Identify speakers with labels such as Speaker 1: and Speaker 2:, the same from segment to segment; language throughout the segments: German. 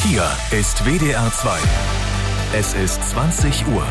Speaker 1: Hier ist WDR 2. Es ist 20 Uhr.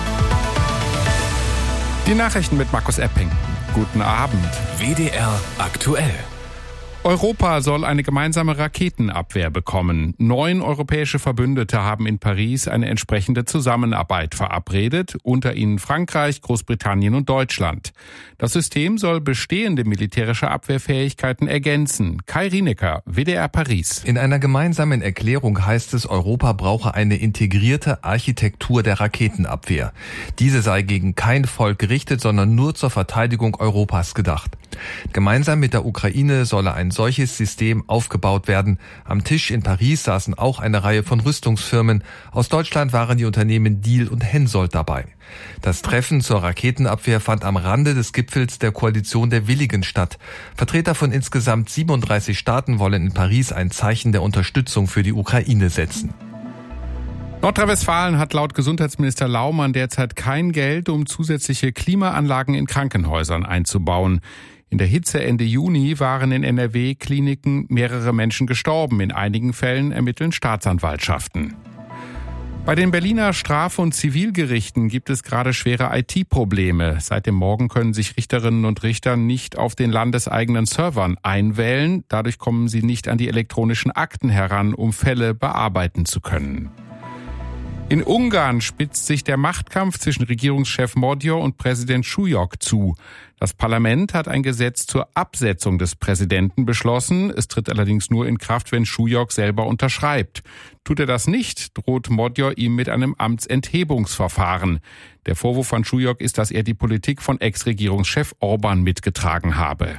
Speaker 2: Die Nachrichten mit Markus Epping. Guten Abend.
Speaker 1: WDR aktuell.
Speaker 2: Europa soll eine gemeinsame Raketenabwehr bekommen. 9 europäische Verbündete haben in Paris eine entsprechende Zusammenarbeit verabredet, unter ihnen Frankreich, Großbritannien und Deutschland. Das System soll bestehende militärische Abwehrfähigkeiten ergänzen. Kai Rienecker, WDR Paris.
Speaker 3: In einer gemeinsamen Erklärung heißt es, Europa brauche eine integrierte Architektur der Raketenabwehr. Diese sei gegen kein Volk gerichtet, sondern nur zur Verteidigung Europas gedacht. Gemeinsam mit der Ukraine solle ein solches System aufgebaut werden. Am Tisch in Paris saßen auch eine Reihe von Rüstungsfirmen. Aus Deutschland waren die Unternehmen Diehl und Hensoldt dabei. Das Treffen zur Raketenabwehr fand am Rande des Gipfels der Koalition der Willigen statt. Vertreter von insgesamt 37 Staaten wollen in Paris ein Zeichen der Unterstützung für die Ukraine setzen.
Speaker 2: Nordrhein-Westfalen hat laut Gesundheitsminister Laumann derzeit kein Geld, um zusätzliche Klimaanlagen in Krankenhäusern einzubauen. In der Hitze Ende Juni waren in NRW-Kliniken mehrere Menschen gestorben. In einigen Fällen ermitteln Staatsanwaltschaften. Bei den Berliner Straf- und Zivilgerichten gibt es gerade schwere IT-Probleme. Seit dem Morgen können sich Richterinnen und Richter nicht auf den landeseigenen Servern einwählen. Dadurch kommen sie nicht an die elektronischen Akten heran, um Fälle bearbeiten zu können. In Ungarn spitzt sich der Machtkampf zwischen Regierungschef Magyar und Präsident Šujok zu. Das Parlament hat ein Gesetz zur Absetzung des Präsidenten beschlossen. Es tritt allerdings nur in Kraft, wenn Šujok selber unterschreibt. Tut er das nicht, droht Magyar ihm mit einem Amtsenthebungsverfahren. Der Vorwurf an Šujok ist, dass er die Politik von Ex-Regierungschef Orban mitgetragen habe.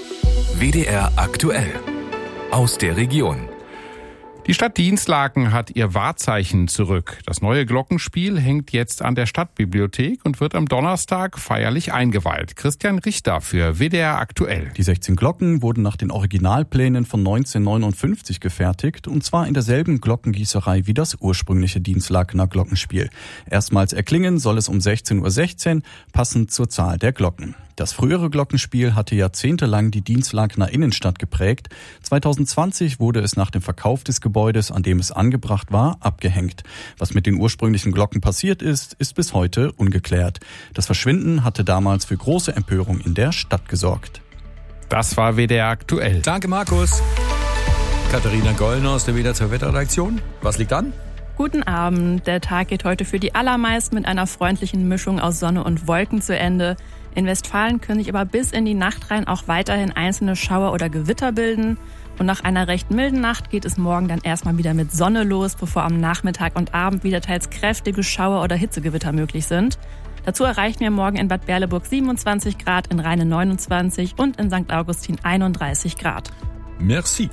Speaker 1: WDR aktuell. Aus der Region.
Speaker 2: Die Stadt Dinslaken hat ihr Wahrzeichen zurück. Das neue Glockenspiel hängt jetzt an der Stadtbibliothek und wird am Donnerstag feierlich eingeweiht. Christian Richter für WDR aktuell.
Speaker 4: Die 16 Glocken wurden nach den Originalplänen von 1959 gefertigt, und zwar in derselben Glockengießerei wie das ursprüngliche Dinslakener Glockenspiel. Erstmals erklingen soll es um 16:16 Uhr, passend zur Zahl der Glocken. Das frühere Glockenspiel hatte jahrzehntelang die Dinslakener Innenstadt geprägt. 2020 wurde es nach dem Verkauf des Gebäudes, an dem es angebracht war, abgehängt. Was mit den ursprünglichen Glocken passiert ist, ist bis heute ungeklärt. Das Verschwinden hatte damals für große Empörung in der Stadt gesorgt.
Speaker 2: Das war WDR aktuell.
Speaker 5: Danke, Markus. Katharina Gollner aus der WDR 2 Wetterredaktion. Was liegt an?
Speaker 6: Guten Abend. Der Tag geht heute für die allermeisten mit einer freundlichen Mischung aus Sonne und Wolken zu Ende. In Westfalen können sich aber bis in die Nacht rein auch weiterhin einzelne Schauer oder Gewitter bilden. Und nach einer recht milden Nacht geht es morgen dann erstmal wieder mit Sonne los, bevor am Nachmittag und Abend wieder teils kräftige Schauer oder Hitzegewitter möglich sind. Dazu erreichen wir morgen in Bad Berleburg 27 Grad, in Rheine 29 und in St. Augustin 31 Grad.
Speaker 5: Merci.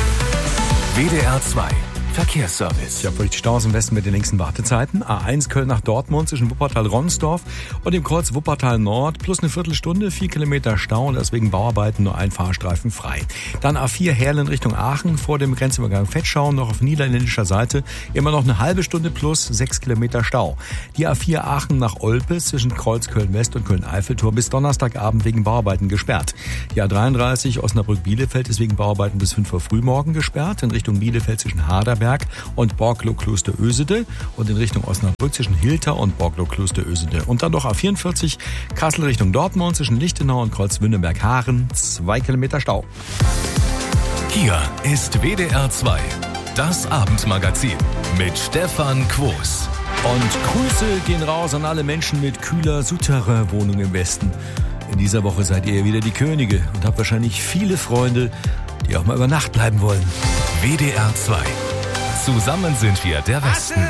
Speaker 1: WDR 2 Verkehrsservice.
Speaker 5: Ich habe richtig Staus im Westen mit den längsten Wartezeiten. A1 Köln nach Dortmund zwischen Wuppertal-Ronsdorf und dem Kreuz Wuppertal-Nord plus eine Viertelstunde, 4 Kilometer Stau und deswegen Bauarbeiten, nur ein Fahrstreifen frei. Dann A4 Herlen Richtung Aachen vor dem Grenzübergang Vetschau, noch auf niederländischer Seite immer noch eine halbe Stunde plus 6 Kilometer Stau. Die A4 Aachen nach Olpe zwischen Kreuz Köln-West und Köln-Eiffeltor bis Donnerstagabend wegen Bauarbeiten gesperrt. Die A33 Osnabrück-Bielefeld ist wegen Bauarbeiten bis 5 Uhr frühmorgen gesperrt, in Richtung Bielefeld zwischen Haderberg und Borglow-Kloster-Ösede und in Richtung Osnabrück zwischen Hilter und Borglow-Kloster-Ösede. Und dann noch A44 Kassel Richtung Dortmund zwischen Lichtenau und Kreuzwünneberg-Haaren, 2 Kilometer Stau.
Speaker 1: Hier ist WDR 2, das Abendmagazin mit Stefan Quos.
Speaker 5: Und Grüße gehen raus an alle Menschen mit kühler Souterrain-Wohnung im Westen. In dieser Woche seid ihr wieder die Könige und habt wahrscheinlich viele Freunde, die auch mal über Nacht bleiben wollen.
Speaker 1: WDR 2. Zusammen sind wir der Westen.